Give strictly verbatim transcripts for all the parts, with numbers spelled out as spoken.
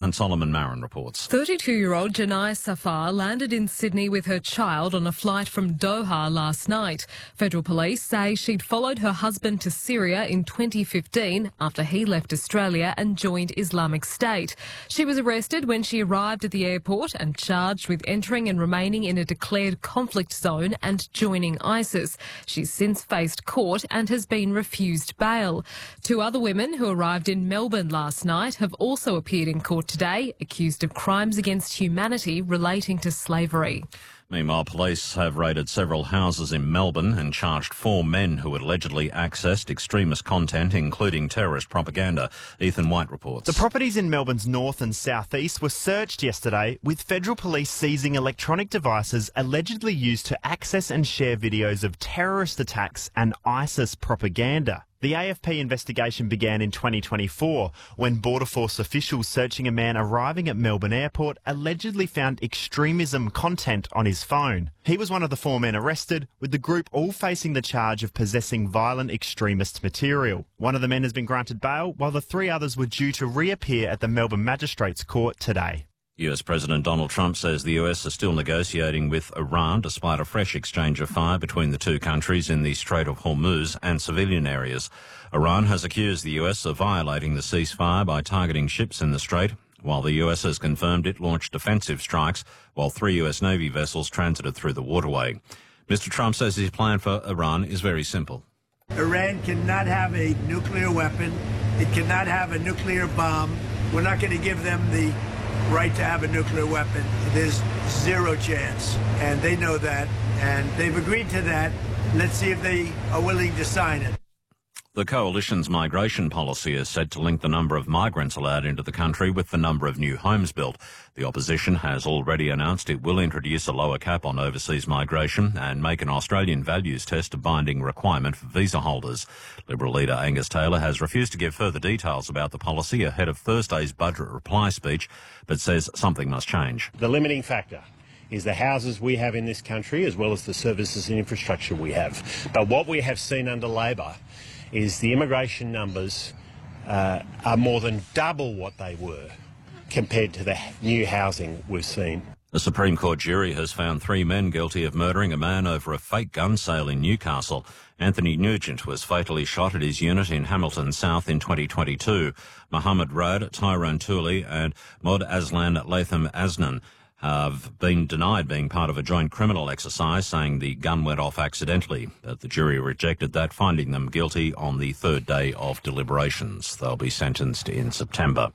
and Solomon Marin reports. thirty-two-year-old Janai Safar landed in Sydney with her child on a flight from Doha last night. Federal police say she'd followed her husband to Syria in twenty fifteen after he left Australia and joined Islamic State. She was arrested when she arrived at the airport and charged with entering and remaining in a declared conflict zone and joining ISIS. She's since faced court and has been refused bail. Two other women who arrived in Melbourne last night have also appeared in court today, accused of crimes against humanity relating to slavery. Meanwhile, police have raided several houses in Melbourne and charged four men who had allegedly accessed extremist content, including terrorist propaganda. Ethan White reports. The properties in Melbourne's north and southeast were searched yesterday, with federal police seizing electronic devices allegedly used to access and share videos of terrorist attacks and ISIS propaganda. The A F P investigation began in twenty twenty-four when Border Force officials searching a man arriving at Melbourne Airport allegedly found extremism content on his phone. He was one of the four men arrested, with the group all facing the charge of possessing violent extremist material. One of the men has been granted bail, while the three others were due to reappear at the Melbourne Magistrates Court today. U S President Donald Trump says the U S is still negotiating with Iran despite a fresh exchange of fire between the two countries in the Strait of Hormuz and civilian areas. Iran has accused the U S of violating the ceasefire by targeting ships in the strait, while the U S has confirmed it launched defensive strikes while three U S Navy vessels transited through the waterway. Mister Trump says his plan for Iran is very simple. Iran cannot have a nuclear weapon. It cannot have a nuclear bomb. We're not going to give them the right to have a nuclear weapon. There's zero chance, and they know that, and they've agreed to that. Let's see if they are willing to sign it. The coalition's migration policy is set to link the number of migrants allowed into the country with the number of new homes built. The opposition has already announced it will introduce a lower cap on overseas migration and make an Australian values test a binding requirement for visa holders. Liberal leader Angus Taylor has refused to give further details about the policy ahead of Thursday's budget reply speech, but says something must change. The limiting factor is the houses we have in this country as well as the services and infrastructure we have. But what we have seen under Labor is the immigration numbers uh, are more than double what they were compared to the new housing we've seen. The Supreme Court jury has found three men guilty of murdering a man over a fake gun sale in Newcastle. Anthony Nugent was fatally shot at his unit in Hamilton South in twenty twenty-two. Mohammed Rad, Tyrone Tooley and Mod Aslan Latham Asnan have been denied being part of a joint criminal exercise, saying the gun went off accidentally. But the jury rejected that, finding them guilty on the third day of deliberations. They'll be sentenced in September.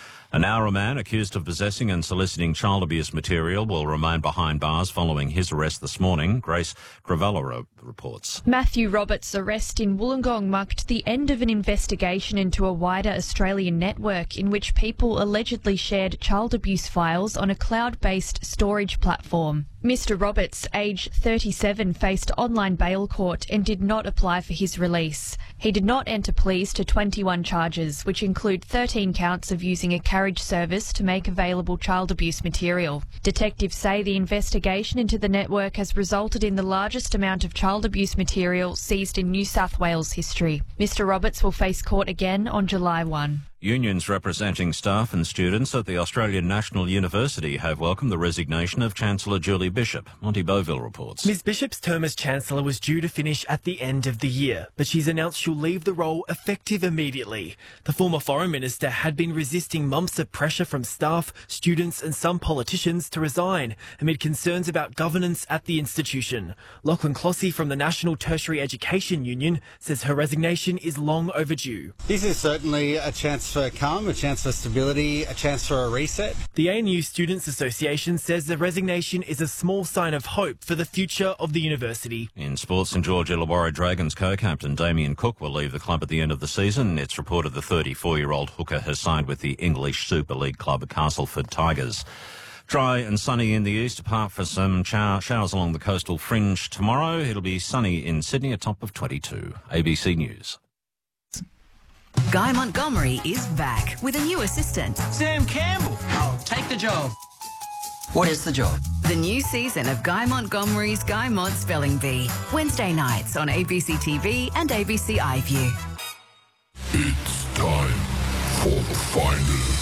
A Nowra man accused of possessing and soliciting child abuse material will remain behind bars following his arrest this morning. Grace Cravella reports. Matthew Roberts' arrest in Wollongong marked the end of an investigation into a wider Australian network in which people allegedly shared child abuse files on a cloud-based storage platform. Mister Roberts, aged thirty-seven, faced online bail court and did not apply for his release. He did not enter pleas to twenty-one charges, which include thirteen counts of using a carriage service to make available child abuse material. Detectives say the investigation into the network has resulted in the largest amount of child abuse material seized in New South Wales history. Mister Roberts will face court again on July first. Unions representing staff and students at the Australian National University have welcomed the resignation of Chancellor Julie Bishop. Monty Beauville reports. Miz Bishop's term as Chancellor was due to finish at the end of the year, but she's announced she'll leave the role effective immediately. The former Foreign Minister had been resisting months of pressure from staff, students and some politicians to resign amid concerns about governance at the institution. Lachlan Clossy from the National Tertiary Education Union says her resignation is long overdue. This is certainly a chance for calm, a chance for stability, a chance for a reset. The A N U Students Association says the resignation is a small sign of hope for the future of the university. In sports, St George Illawarra Dragons co-captain Damien Cook will leave the club at the end of the season. It's reported the thirty-four-year-old hooker has signed with the English Super League club Castleford Tigers. Dry and sunny in the east, apart from some showers along the coastal fringe tomorrow. It'll be sunny in Sydney, a top of twenty-two. A B C News. Guy Montgomery is back with a new assistant. Sam Campbell. I'll take the job. What is the job? The new season of Guy Montgomery's Guy Mont Spelling Bee. Wednesday nights on A B C T V and A B C iView. It's time for the final.